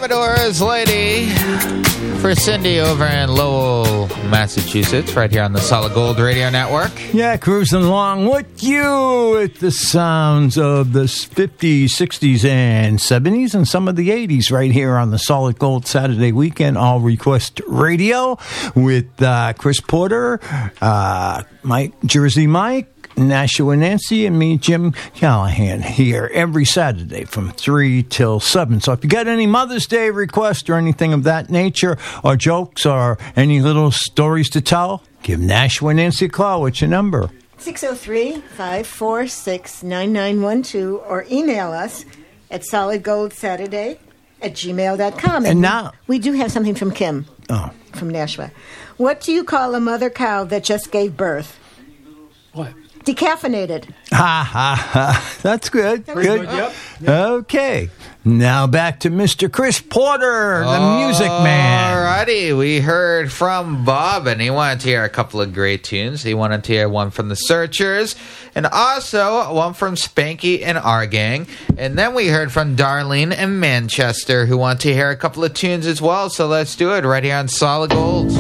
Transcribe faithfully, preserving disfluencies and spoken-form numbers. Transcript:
Commodore's Lady for Cindy over in Lowell, Massachusetts, right here on the Solid Gold Radio Network. Yeah, cruising along with you with the sounds of the fifties, sixties, and seventies, and some of the eighties right here on the Solid Gold Saturday Weekend All Request Radio with uh, Chris Porter, uh, Mike, Jersey Mike, Nashua Nancy, and me, Jim Callahan, here every Saturday from three till seven. So if you got any Mother's Day requests or anything of that nature, or jokes, or any little stories to tell, give Nashua Nancy a call. What's your number? six oh three, five four six, nine nine one two, or email us at solidgoldsaturday at gmail dot com. And, and now we, we do have something from Kim oh. from Nashua. What do you call a mother cow that just gave birth? What? Decaffeinated. Ha, ha, ha. That's good. That was good. good. Yep. Yep. Okay. Now back to Mister Chris Porter, the music man. Alrighty, we heard from Bob, and he wanted to hear a couple of great tunes. He wanted to hear one from the Searchers, and also one from Spanky and Our Gang. And then we heard from Darlene and Manchester, who want to hear a couple of tunes as well. So let's do it right here on Solid Gold.